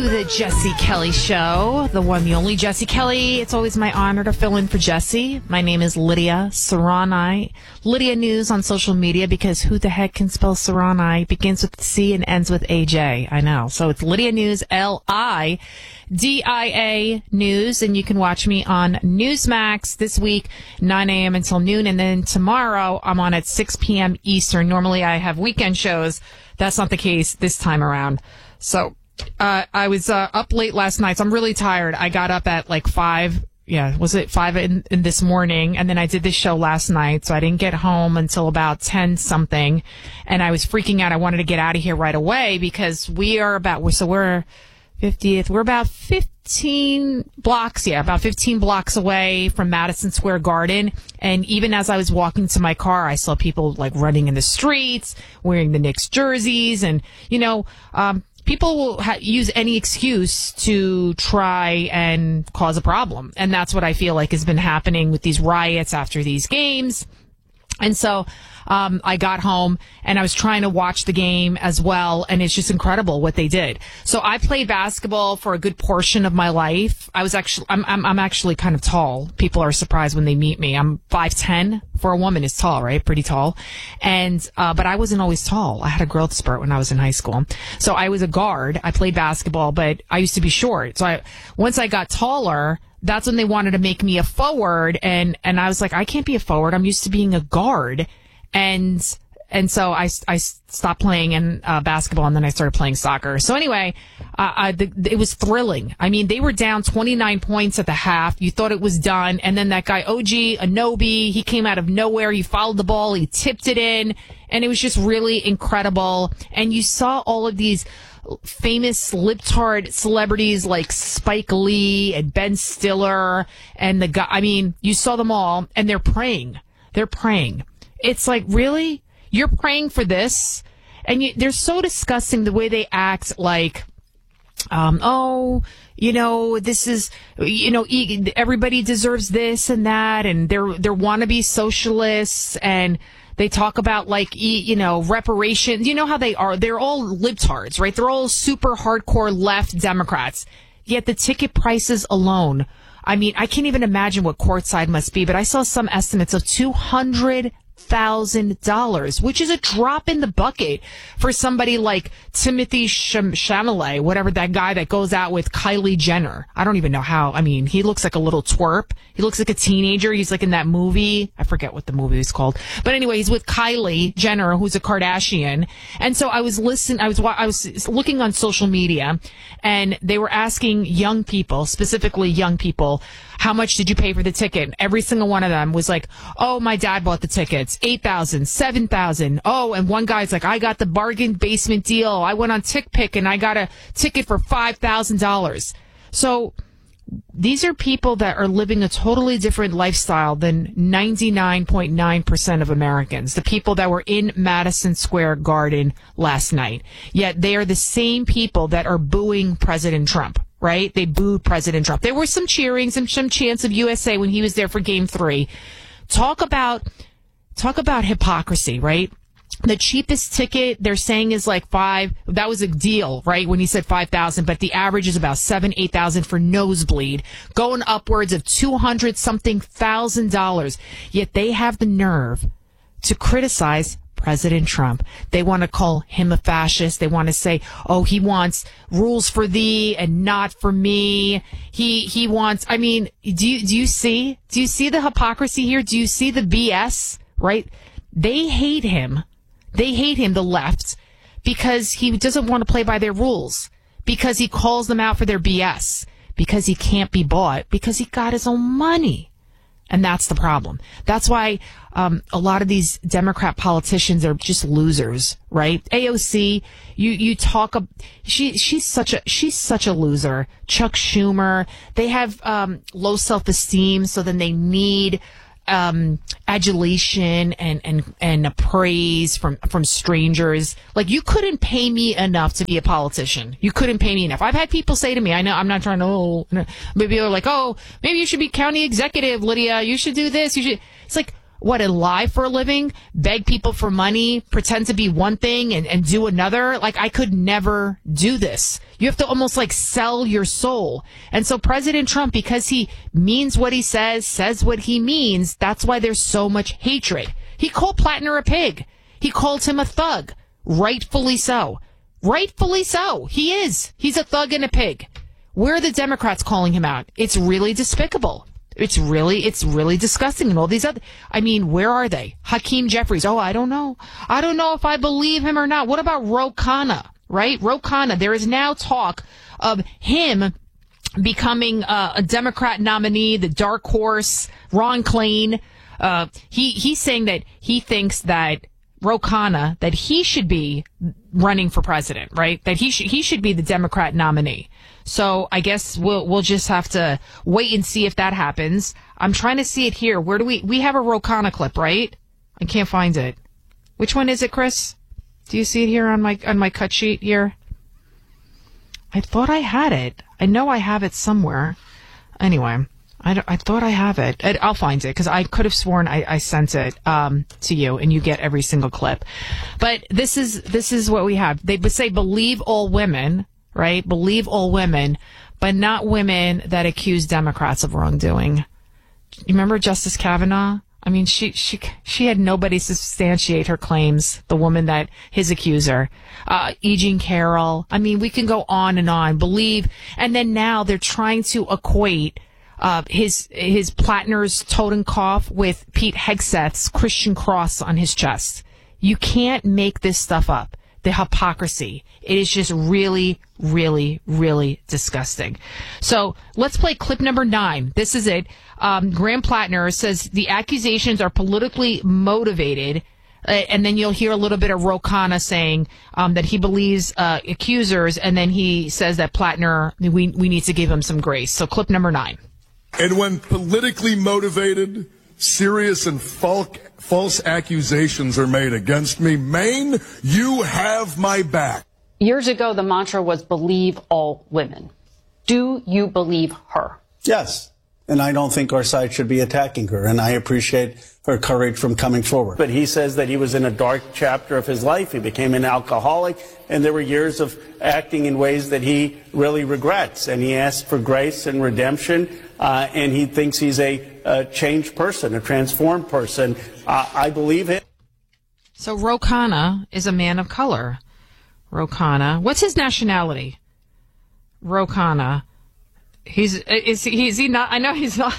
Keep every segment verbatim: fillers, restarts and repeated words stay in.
to the Jesse Kelly Show, the one, the only Jesse Kelly. It's always my honor to fill in for Jesse. My name is Lydia Serrani. Lydia News on social media, because who the heck can spell Serrani? Begins with C and ends with A J. I know. So it's Lydia News, L I D I A News, and you can watch me on Newsmax this week, nine a.m. until noon, and then tomorrow I'm on at six p.m. Eastern. Normally I have weekend shows. That's not the case this time around. So uh, I was uh, up late last night, so I'm really tired. I got up at like five. Yeah, was it five in, in this morning? And then I did this show last night, so I didn't get home until about ten something. And I was freaking out. I wanted to get out of here right away because we are about, so we're fiftieth, we're about fifteen blocks, yeah, about fifteen blocks away from Madison Square Garden. And even as I was walking to my car, I saw people like running in the streets, wearing the Knicks jerseys. And, you know, um, people will ha- use any excuse to try and cause a problem. And that's what I feel like has been happening with these riots after these games. And so um, I got home and I was trying to watch the game as well. And it's just incredible what they did. So I played basketball for a good portion of my life. I was actually, I'm, I'm, I'm actually kind of tall. People are surprised when they meet me. I'm five ten. For a woman is tall, right? Pretty tall. And, uh, but I wasn't always tall. I had a growth spurt when I was in high school. So I was a guard. I played basketball, but I used to be short. So I, once I got taller, that's when they wanted to make me a forward. And, and I was like, I can't be a forward. I'm used to being a guard. And, and so I, I stopped playing in uh, basketball, and then I started playing soccer. So anyway, uh, I, the, it was thrilling. I mean, they were down twenty-nine points at the half. You thought it was done. And then that guy, O G Anunoby, he came out of nowhere. He fouled the ball. He tipped it in. And it was just really incredible. And you saw all of these famous libtard celebrities like Spike Lee and Ben Stiller and the guy. I mean, you saw them all, and they're praying. They're praying. It's like, really? You're praying for this? And you, they're so disgusting the way they act, like, um, oh, you know, this is, you know, everybody deserves this and that, and they're, they're wannabe socialists, and they talk about, like, you know, reparations. You know how they are. They're all libtards, right? They're all super hardcore left Democrats. Yet the ticket prices alone, I mean, I can't even imagine what courtside must be, but I saw some estimates of two hundred thousand dollars, which is a drop in the bucket for somebody like Timothy Chalamet, whatever, that guy that goes out with Kylie Jenner. I don't even know how. I mean, he looks like a little twerp. He looks like a teenager. He's like in that movie. I forget what the movie is called. But anyway, he's with Kylie Jenner, who's a Kardashian. And so I was listening, I was, I was looking on social media, and they were asking young people, specifically young people, how much did you pay for the ticket? And every single one of them was like, oh, my dad bought the tickets, eight thousand dollars, seven thousand dollars. Oh, and one guy's like, I got the bargain basement deal. I went on TickPick and I got a ticket for five thousand dollars. So these are people that are living a totally different lifestyle than ninety-nine point nine percent of Americans, the people that were in Madison Square Garden last night. Yet they are the same people that are booing President Trump. Right? They booed President Trump. There were some cheerings and some chants of U S A when he was there for game three. Talk about, talk about hypocrisy, right? The cheapest ticket they're saying is like five. That was a deal, right? When he said five thousand, but the average is about seven, eight thousand for nosebleed, going upwards of two hundred something thousand dollars. Yet they have the nerve to criticize President Trump. They want to call him a fascist. They want to say, oh, he wants rules for thee and not for me. He he wants, I mean, do you do you see? Do you see the hypocrisy here? Do you see the B S, right? They hate him. They hate him, the left, because he doesn't want to play by their rules, because he calls them out for their B S, because he can't be bought, because he got his own money. And that's the problem. That's why um, a lot of these Democrat politicians are just losers, right? A O C, you you talk. She she's such a she's such a loser. Chuck Schumer, they have um, low self-esteem, so then they need um, adulation and and and praise from from strangers. Like, you couldn't pay me enough to be a politician. You couldn't pay me enough. I've had people say to me, I know I'm not trying to, oh, maybe they're like, oh, maybe you should be county executive, Lydia. You should do this. You should. It's like, what, and lie for a living, beg people for money, pretend to be one thing and, and do another. Like, I could never do this. You have to almost like sell your soul. And so President Trump, because he means what he says, says what he means, that's why there's so much hatred. He called Plattner a pig. He called him a thug. Rightfully so. Rightfully so. He is. He's a thug and a pig. Where are the Democrats calling him out? It's really despicable. It's really, it's really disgusting. And all these other, I mean, where are they? Hakeem Jeffries. Oh, I don't know. I don't know if I believe him or not. What about Ro Khanna, right? Ro Khanna. There is now talk of him becoming uh, a Democrat nominee, the dark horse, Ron Klain. Uh, he, he's saying that he thinks that Ro Khanna, that he should be running for president, right? That he should, he should be the Democrat nominee. So I guess we'll we'll just have to wait and see if that happens. I'm trying to see it here. Where do we we have a Ro Khanna clip, right? I can't find it. Which one is it, Chris? Do you see it here on my on my cut sheet here? I thought I had it. I know I have it somewhere. Anyway, I, I thought I have it. I'll find it because I could have sworn I, I sent it um, to you, and you get every single clip. But this is this is what we have. They would say believe all women. Right? Believe all women, but not women that accuse Democrats of wrongdoing. You remember Justice Kavanaugh? I mean, she she she had nobody substantiate her claims. The woman that his accuser, uh, E. Jean Carroll. I mean, we can go on and on. Believe, and then now they're trying to equate uh, his his Plattner's Totenkopf with Pete Hegseth's Christian cross on his chest. You can't make this stuff up. The hypocrisy. It is just really, really, really disgusting. So let's play clip number nine. This is it. Um, Graham Plattner says the accusations are politically motivated. Uh, and then you'll hear a little bit of Ro Khanna saying um, that he believes uh, accusers. And then he says that Plattner, we, we need to give him some grace. So clip number nine. And when politically motivated, serious and false false accusations are made against me, Maine, you have my back. Years ago, the mantra was believe all women. Do you believe her? Yes. And I don't think our side should be attacking her. And I appreciate her courage from coming forward. But he says that he was in a dark chapter of his life. He became an alcoholic. And there were years of acting in ways that he really regrets. And he asked for grace and redemption. Uh, and he thinks he's a, a changed person, a transformed person. Uh, I believe it. So Ro Khanna is a man of color. Ro Khanna. What's his nationality? Ro Khanna. He's, is he, is he not, I know he's not,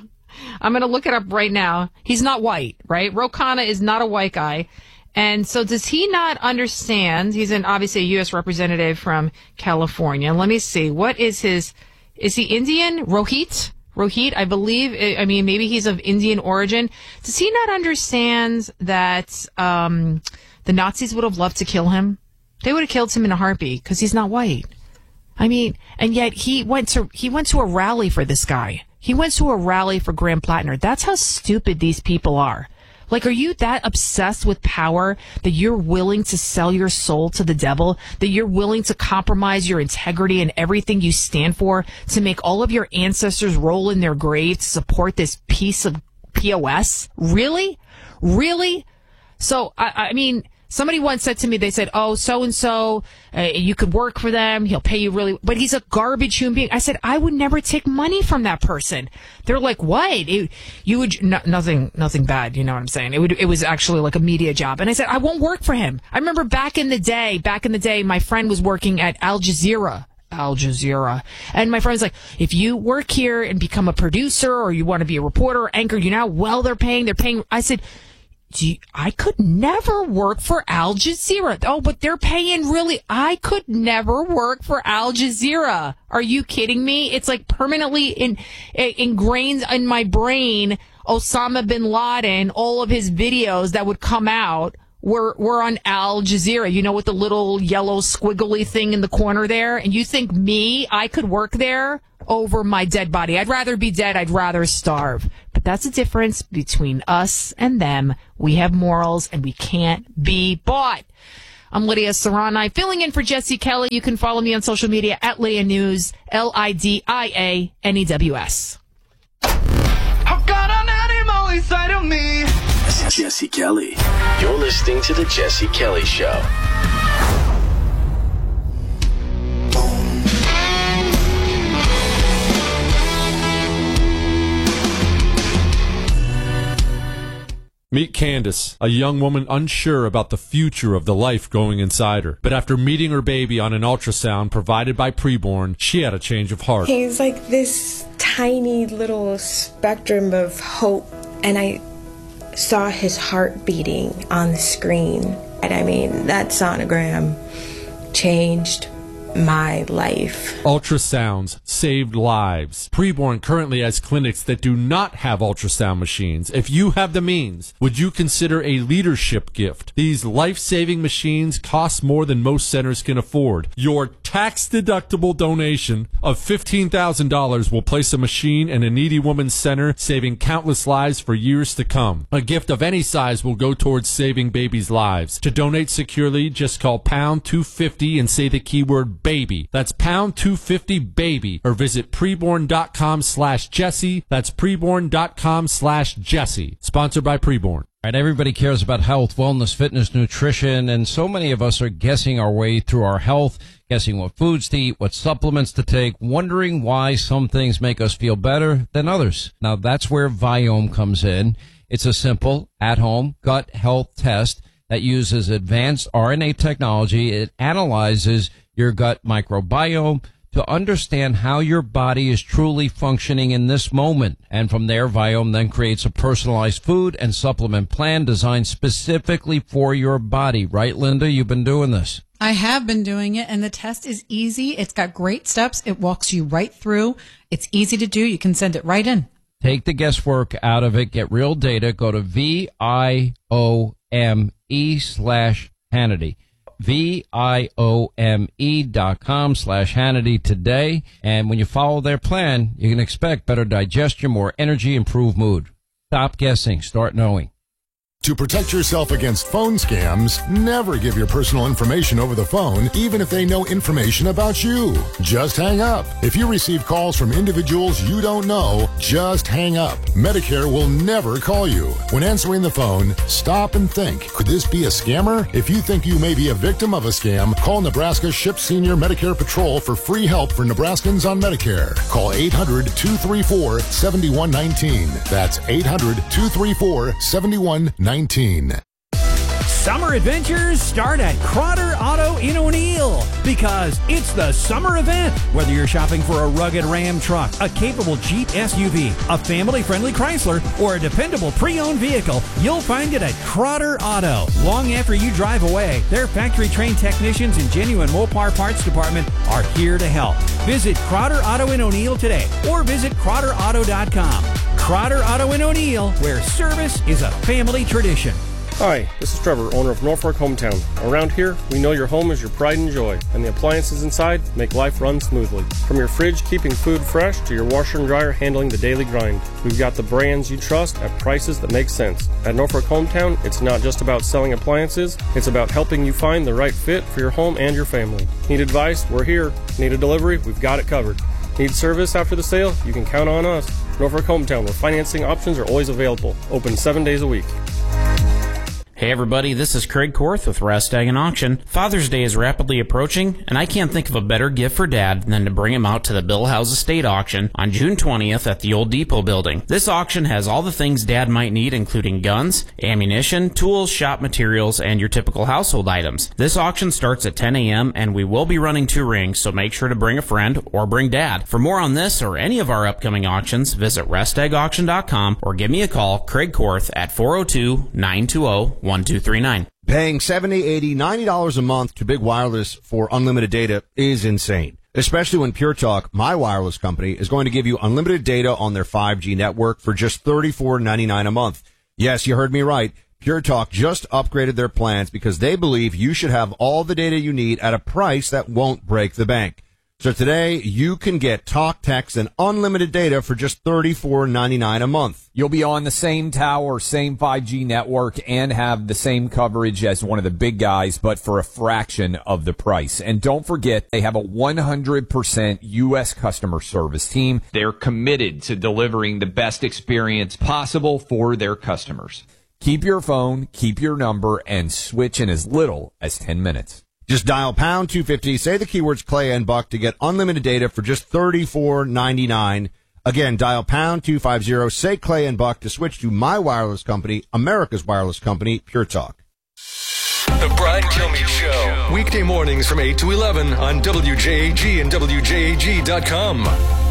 I'm going to look it up right now. He's not white, right? Ro Khanna is not a white guy. And so does he not understand? He's an, obviously a U S representative from California. Let me see. What is his, is he Indian? Rohit? Rohit, I believe, I mean, maybe he's of Indian origin. Does he not understand that um, the Nazis would have loved to kill him? They would have killed him in a heartbeat because he's not white. I mean, and yet he went to he went to a rally for this guy. He went to a rally for Graham Plattner. That's how stupid these people are. Like, are you that obsessed with power that you're willing to sell your soul to the devil, that you're willing to compromise your integrity and everything you stand for to make all of your ancestors roll in their grave to support this piece of P O S? Really? Really? So, I, I mean, somebody once said to me, they said, oh, so-and-so, uh, you could work for them. He'll pay you really, but he's a garbage human being. I said, I would never take money from that person. They're like, what? It, you would, no, nothing, nothing bad. You know what I'm saying? It would, it was actually like a media job. And I said, I won't work for him. I remember back in the day, back in the day, my friend was working at Al Jazeera. Al Jazeera. And my friend's like, if you work here and become a producer or you want to be a reporter or anchor, you know how well they're paying? They're paying. I said, Gee, I could never work for Al Jazeera. Oh, but they're paying really. I could never work for Al Jazeera. Are you kidding me? It's like permanently in, ingrained in my brain. Osama bin Laden, all of his videos that would come out were, were on Al Jazeera. You know, with the little yellow squiggly thing in the corner there. And you think me, I could work there over my dead body? I'd rather be dead. I'd rather starve. But that's the difference between us and them. We have morals and we can't be bought. I'm Lydia Serrani, filling in for Jesse Kelly. You can follow me on social media at Lydia News, L I D I A N E W S. I've got an animal inside of me. Jesse Kelly. You're listening to The Jesse Kelly Show. Meet Candace, a young woman unsure about the future of the life going inside her. But after meeting her baby on an ultrasound provided by Preborn, she had a change of heart. He's like this tiny little spectrum of hope, and I saw his heart beating on the screen. And I mean, that sonogram changed my life. Ultrasounds saved lives. Preborn currently has clinics that do not have ultrasound machines. If you have the means, would you consider a leadership gift? These life-saving machines cost more than most centers can afford. Your tax-deductible donation of fifteen thousand dollars will place a machine in a needy woman's center, saving countless lives for years to come. A gift of any size will go towards saving babies' lives. To donate securely, just call pound two fifty and say the keyword baby. That's pound two fifty baby, or visit preborn.com slash Jesse. That's preborn.com slash Jesse. Sponsored by Preborn. Right, everybody cares about health, wellness, fitness, nutrition, and so many of us are guessing our way through our health, guessing what foods to eat, what supplements to take, wondering why some things make us feel better than others. Now, that's where Viome comes in. It's a simple, at-home gut health test that uses advanced R N A technology. It analyzes your gut microbiome to understand how your body is truly functioning in this moment. And from there, Viome then creates a personalized food and supplement plan designed specifically for your body. Right, Linda? You've been doing this. I have been doing it, and the test is easy. It's got great steps. It walks you right through. It's easy to do. You can send it right in. Take the guesswork out of it. Get real data. Go to V I O M E slash Hannity. V-I-O-M-E dot com slash Hannity today. And when you follow their plan, you can expect better digestion, more energy, improved mood. Stop guessing. Start knowing. To protect yourself against phone scams, never give your personal information over the phone, even if they know information about you. Just hang up. If you receive calls from individuals you don't know, just hang up. Medicare will never call you. When answering the phone, stop and think, could this be a scammer? If you think you may be a victim of a scam, call Nebraska SHIP Senior Medicare Patrol for free help for Nebraskans on Medicare. Call eight hundred, two three four, seven one one nine. That's eight hundred, two three four, seven one one nine. Summer adventures start at Crotter Auto in O'Neill because it's the summer event. Whether you're shopping for a rugged Ram truck, a capable Jeep S U V, a family-friendly Chrysler, or a dependable pre-owned vehicle, you'll find it at Crotter Auto. Long after you drive away, their factory-trained technicians and genuine Mopar parts department are here to help. Visit Crotter Auto in O'Neill today or visit crotter auto dot com. Crotter Auto in O'Neill, where service is a family tradition. Hi, this is Trevor, owner of Norfolk Hometown. Around here, we know your home is your pride and joy, and the appliances inside make life run smoothly. From your fridge keeping food fresh to your washer and dryer handling the daily grind, we've got the brands you trust at prices that make sense. At Norfolk Hometown, it's not just about selling appliances, it's about helping you find the right fit for your home and your family. Need advice? We're here. Need a delivery? We've got it covered. Need service after the sale? You can count on us. Norfolk Hometown, where financing options are always available. Open seven days a week. Hey everybody, this is Craig Korth with Rest Ag and Auction. Father's Day is rapidly approaching, and I can't think of a better gift for Dad than to bring him out to the Bill House Estate Auction on June twentieth at the Old Depot building. This auction has all the things Dad might need, including guns, ammunition, tools, shop materials, and your typical household items. This auction starts at ten a.m., and we will be running two rings, so make sure to bring a friend or bring Dad. For more on this or any of our upcoming auctions, visit rest ag auction dot com or give me a call, Craig Korth, at four oh two, nine two oh, one two three nine. Paying seventy dollars, eighty dollars, ninety dollars a month to Big Wireless for unlimited data is insane. Especially when Pure Talk, my wireless company, is going to give you unlimited data on their five G network for just thirty-four ninety-nine a month. Yes, you heard me right. Pure Talk just upgraded their plans because they believe you should have all the data you need at a price that won't break the bank. So today, you can get talk, text, and unlimited data for just thirty-four ninety-nine a month. You'll be on the same tower, same five G network, and have the same coverage as one of the big guys, but for a fraction of the price. And don't forget, they have a one hundred percent U S customer service team. They're committed to delivering the best experience possible for their customers. Keep your phone, keep your number, and switch in as little as ten minutes. Just dial pound two fifty, say the keywords Clay and Buck to get unlimited data for just thirty-four ninety-nine. Again, dial pound two fifty, say Clay and Buck to switch to my wireless company, America's wireless company, Pure Talk. The Brian Kilmeade Show. Weekday mornings from eight to eleven on W J A G and W J A G dot com.